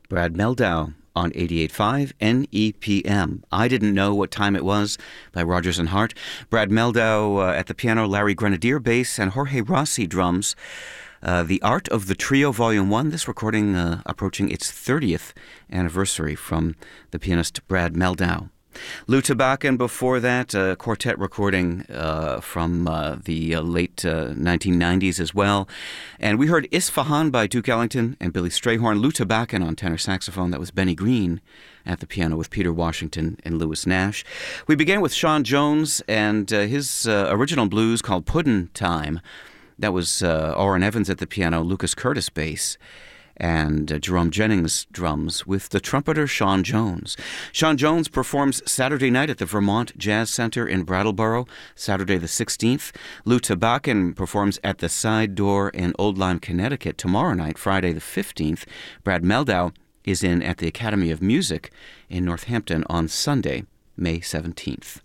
Brad Meldau on 88.5 NEPM. I Didn't Know What Time It Was by Rodgers and Hart. Brad Meldau at the piano, Larry Grenadier bass, and Jorge Rossi drums. The Art of the Trio Volume 1, this recording approaching its 30th anniversary from the pianist Brad Meldau. Lou Tabakin before that, a quartet recording from the late 1990s as well. And we heard Isfahan by Duke Ellington and Billy Strayhorn. Lou Tabakin on tenor saxophone. That was Benny Green at the piano with Peter Washington and Lewis Nash. We began with Sean Jones and his original blues called Puddin' Time. That was Orrin Evans at the piano, Lucas Curtis bass, and Jerome Jennings drums with the trumpeter Sean Jones. Sean Jones performs Saturday night at the Vermont Jazz Center in Brattleboro, Saturday the 16th. Lou Tabakin performs at the Side Door in Old Lyme, Connecticut tomorrow night, Friday the 15th. Brad Meldau is in at the Academy of Music in Northampton on Sunday, May 17th.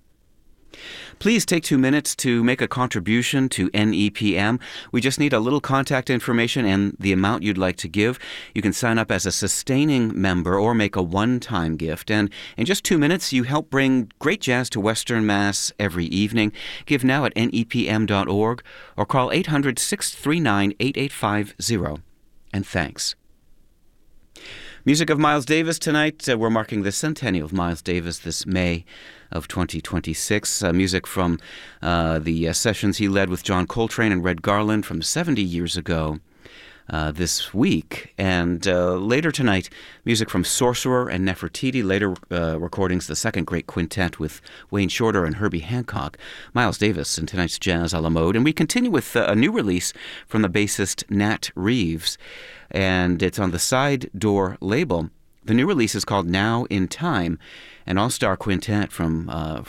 Please take 2 minutes to make a contribution to NEPM. We just need a little contact information and the amount you'd like to give. You can sign up as a sustaining member or make a one-time gift. And in just 2 minutes, you help bring great jazz to Western Mass every evening. Give now at nepm.org or call 800-639-8850. And thanks. Music of Miles Davis tonight. We're marking the centennial of Miles Davis this May of 2026. Music from the sessions he led with John Coltrane and Red Garland from 70 years ago this week. And later tonight, music from Sorcerer and Nefertiti. Later recordings, the second great quintet with Wayne Shorter and Herbie Hancock. Miles Davis in tonight's Jazz a la Mode. And we continue with a new release from the bassist Nat Reeves. And it's on the Side Door label. The new release is called Now in Time, an all-star quintet from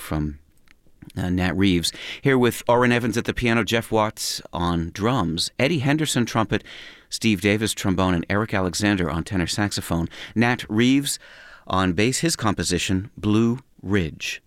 Nat Reeves. Here with Orrin Evans at the piano, Jeff Watts on drums, Eddie Henderson trumpet, Steve Davis trombone, and Eric Alexander on tenor saxophone. Nat Reeves on bass, his composition, Blue Ridge.